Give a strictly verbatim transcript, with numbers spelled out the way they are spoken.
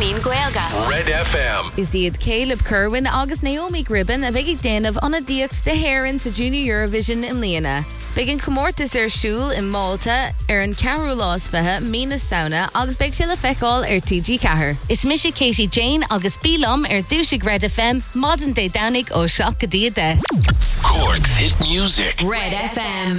Fíorchaoin Gaeilge. Red F M. Is iad Caleb Kerwin agus Naomi Gribben a big déanamh an a díocht de Héireann sa Junior Eurovision in Líana. Big an comórtas ar siúl in Malta ar an ceathrú lásfethe Mína Sauna agus beag siad le feiceáil ar T G Cahir. Is mise Katie Jane agus Bílam ar dúise Red F M modern day Downig ó Seach go dtí de. Cork's hit music. Red F M.